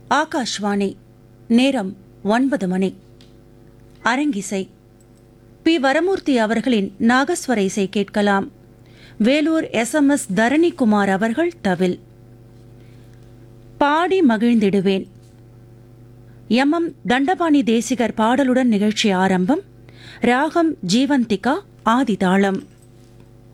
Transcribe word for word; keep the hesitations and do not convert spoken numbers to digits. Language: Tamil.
ஆகாஷ்வாணி. நேரம் ஒன்பது மணி. அரங்கிசை. பி வரமூர்த்தி அவர்களின் நாகஸ்வர இசை கேட்கலாம். Vellore S M S Dharanikumar அவர்கள் தவில். பாடி மகிழ்ந்திடுவேன். எம் எம் தண்டபாணி தேசிகர் பாடலுடன் நிகழ்ச்சி ஆரம்பம். ராகம் ஜீவந்திகா, ஆதிதாளம்.